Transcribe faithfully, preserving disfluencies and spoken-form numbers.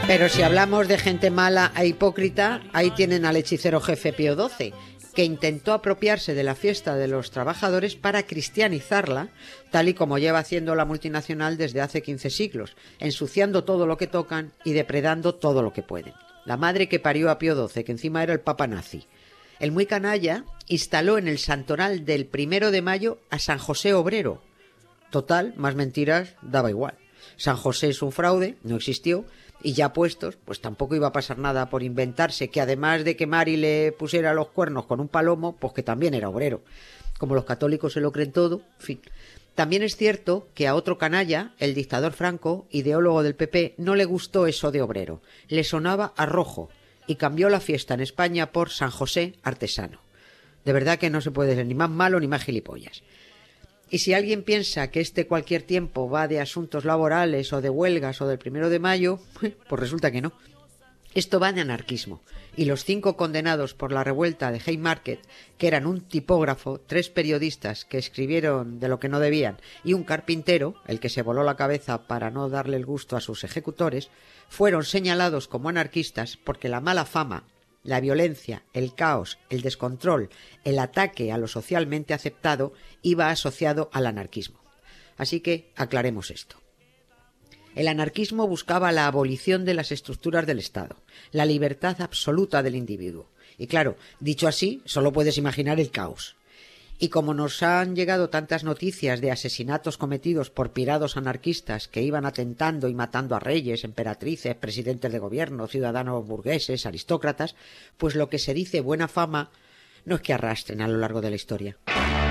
Pero si hablamos de gente mala e hipócrita, ahí tienen al hechicero jefe Pío doce, que intentó apropiarse de la fiesta de los trabajadores para cristianizarla, tal y como lleva haciendo la multinacional desde hace quince siglos, ensuciando todo lo que tocan y depredando todo lo que pueden. La madre que parió a Pío doce, que encima era el papa nazi. El muy canalla instaló en el santoral del primero de mayo a San José Obrero. Total, más mentiras, daba igual. San José es un fraude, no existió, y ya puestos, pues tampoco iba a pasar nada por inventarse que además de que Mari le pusiera los cuernos con un palomo, pues que también era obrero. Como los católicos se lo creen todo, en fin. También es cierto que a otro canalla, el dictador Franco, ideólogo del P P, no le gustó eso de obrero. Le sonaba a rojo y cambió la fiesta en España por San José Artesano. De verdad que no se puede ser ni más malo ni más gilipollas. Y si alguien piensa que este cualquier tiempo va de asuntos laborales o de huelgas o del primero de mayo, pues resulta que no. Esto va de anarquismo. Y los cinco condenados por la revuelta de Haymarket, que eran un tipógrafo, tres periodistas que escribieron de lo que no debían y un carpintero, el que se voló la cabeza para no darle el gusto a sus ejecutores, fueron señalados como anarquistas porque la mala fama, la violencia, el caos, el descontrol, el ataque a lo socialmente aceptado iba asociado al anarquismo. Así que aclaremos esto. El anarquismo buscaba la abolición de las estructuras del Estado, la libertad absoluta del individuo. Y claro, dicho así, solo puedes imaginar el caos. Y como nos han llegado tantas noticias de asesinatos cometidos por pirados anarquistas que iban atentando y matando a reyes, emperatrices, presidentes de gobierno, ciudadanos burgueses, aristócratas, pues lo que se dice buena fama no es que arrastren a lo largo de la historia.